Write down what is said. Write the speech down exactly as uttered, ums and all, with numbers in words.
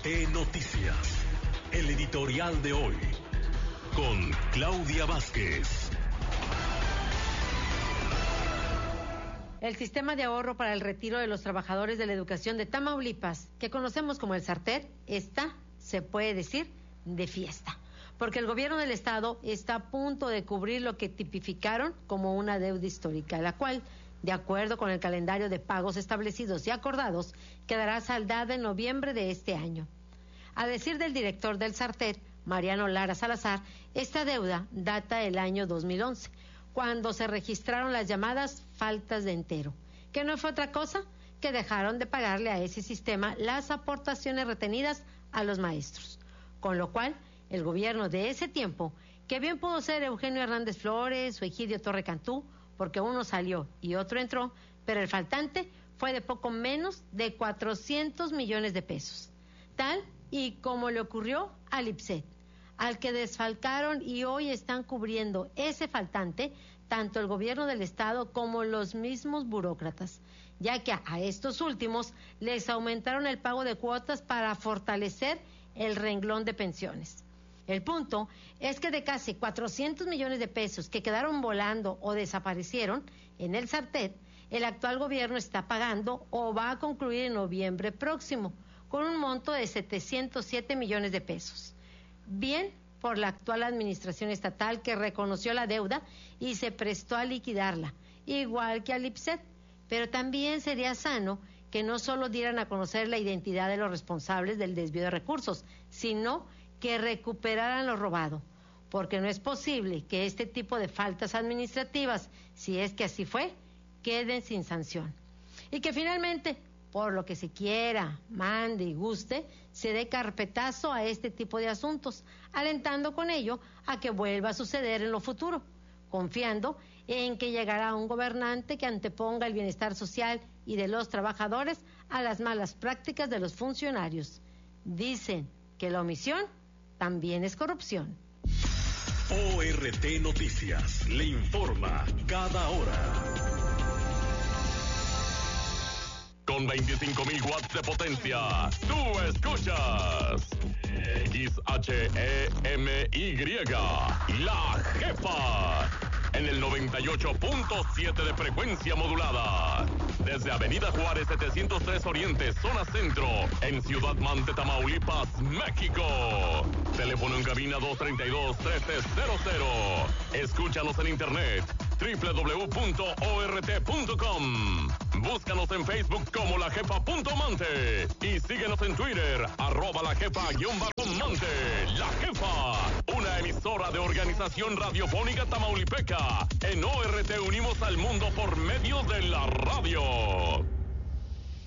T Noticias, el editorial de hoy, con Claudia Vázquez. El sistema de ahorro para el retiro de los trabajadores de la educación de Tamaulipas, que conocemos como el SARTED, está, se puede decir, de fiesta, porque el gobierno del estado está a punto de cubrir lo que tipificaron como una deuda histórica, la cual, de acuerdo con el calendario de pagos establecidos y acordados, quedará saldada en noviembre de este año. A decir del director del SARTED, Mariano Lara Salazar, esta deuda data del año dos mil once, cuando se registraron las llamadas faltas de entero, que no fue otra cosa que dejaron de pagarle a ese sistema las aportaciones retenidas a los maestros, con lo cual el gobierno de ese tiempo, que bien pudo ser Eugenio Hernández Flores o Egidio Torre Cantú, porque uno salió y otro entró, pero el faltante fue de poco menos de cuatrocientos millones de pesos, tal y como le ocurrió al IPSET, al que desfalcaron y hoy están cubriendo ese faltante tanto el gobierno del estado como los mismos burócratas, ya que a estos últimos les aumentaron el pago de cuotas para fortalecer el renglón de pensiones. El punto es que de casi cuatrocientos millones de pesos que quedaron volando o desaparecieron en el SARTED, el actual gobierno está pagando o va a concluir en noviembre próximo con un monto de setecientos siete millones de pesos. Bien por la actual administración estatal, que reconoció la deuda y se prestó a liquidarla, igual que al IPSET, pero también sería sano que no solo dieran a conocer la identidad de los responsables del desvío de recursos, sino que recuperaran lo robado, porque no es posible que este tipo de faltas administrativas, si es que así fue, queden sin sanción. Y que finalmente, por lo que se quiera, mande y guste, se dé carpetazo a este tipo de asuntos, alentando con ello a que vuelva a suceder en lo futuro, confiando en que llegará un gobernante que anteponga el bienestar social y de los trabajadores a las malas prácticas de los funcionarios. Dicen que la omisión también es corrupción. O R T Noticias le informa cada hora. Con veinticinco mil watts de potencia, tú escuchas X H E M Y, La Jefa, en el noventa y ocho punto siete de frecuencia modulada. Desde Avenida Juárez setecientos tres Oriente, zona centro, en Ciudad Mante, Tamaulipas, México. Teléfono en cabina dos treinta y dos, trece cero cero. Escúchanos en internet, doble u doble u doble u punto o r t punto com. Búscanos en Facebook como La Jefa punto Mante y síguenos en Twitter, arroba La Jefa guión bajo Mante. La Jefa, una emisora de Organización Radiofónica Tamaulipeca. En O R T unimos al mundo por medio de la radio.